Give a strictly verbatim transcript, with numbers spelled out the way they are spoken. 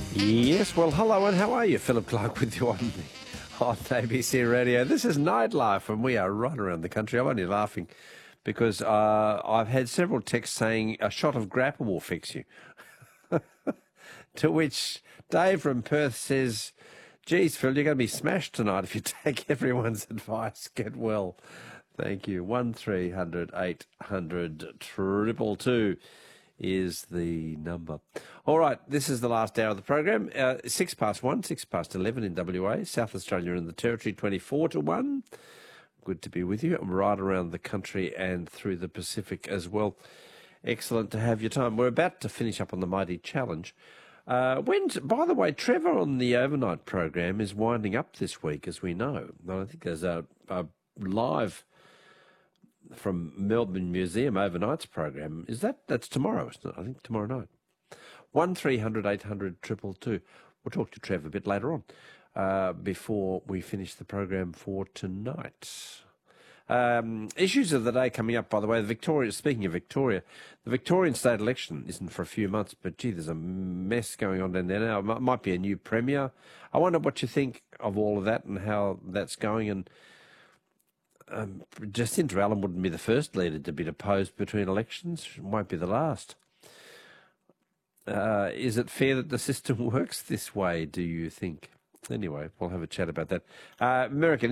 Yes, well, hello and how are you? Philip Clark with you on the, on A B C Radio. This is Nightlife and we are right around the country. I'm only laughing because uh, I've had several texts saying a shot of grappa will fix you. To which Dave from Perth says, geez, Phil, you're going to be smashed tonight if you take everyone's advice. Get well. Thank you. one three hundred eight hundred two two two is the number. All right, this is the last hour of the program. Uh, six past one, six past eleven in W A, South Australia and the Territory, twenty-four to one. Good to be with you. I'm right around the country and through the Pacific as well. Excellent to have your time. We're about to finish up on the Mighty Challenge. Uh, when, by the way, Trevor on the overnight program is winding up this week, as we know. And I think there's a, a live from Melbourne Museum overnights program. Is that that's tomorrow? Isn't it? I think tomorrow night. One three hundred eight hundred triple two. We'll talk to Trevor a bit later on uh, before we finish the program for tonight. Um, issues of the day coming up, by the way. The Victoria. Speaking of Victoria, the Victorian state election isn't for a few months, but gee, there's a mess going on down there now. It might be a new premier. I wonder what you think of all of that and how that's going. And um, Jacinta Allen wouldn't be the first leader to be deposed between elections. It won't be the last. Uh, is it fair that the system works this way, do you think? Anyway, we'll have a chat about that. Uh, American